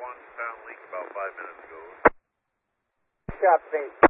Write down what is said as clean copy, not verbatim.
found leak about 5 minutes ago. Shot, Steve.